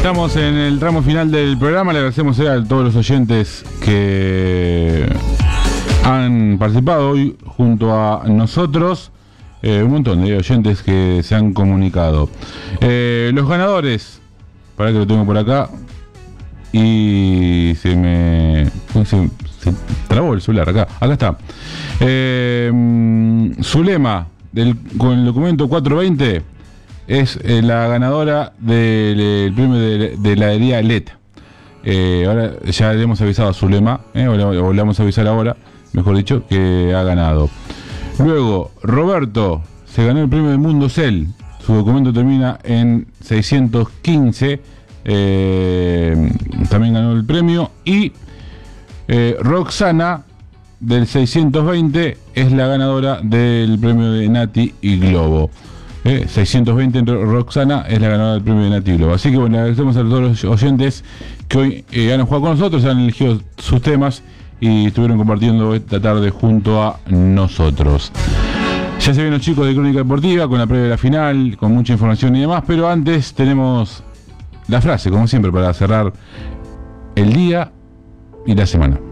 Estamos en el tramo final del programa. Le agradecemos a todos los oyentes que han participado hoy junto a nosotros. Un montón de oyentes que se han comunicado. Los ganadores, para que lo tengo por acá. Y se trabó el celular acá. Acá está. Zulema, con el documento 420, es la ganadora del premio de heladería LED. Ahora ya le hemos avisado a Zulema, o le vamos a avisar ahora, mejor dicho, que ha ganado. Luego, Roberto se ganó el premio del Mundo Cell. Su documento termina en 615. También ganó el premio. Y Roxana, del 620, es la ganadora del premio de Nati y Globo. 620 Roxana es la ganadora del premio de Nati y Globo. Así que bueno, agradecemos a todos los oyentes que hoy han jugado con nosotros, han elegido sus temas y estuvieron compartiendo esta tarde junto a nosotros. Ya se ven los chicos de Crónica Deportiva con la previa de la final, con mucha información y demás, pero antes tenemos la frase, como siempre, para cerrar el día y la semana.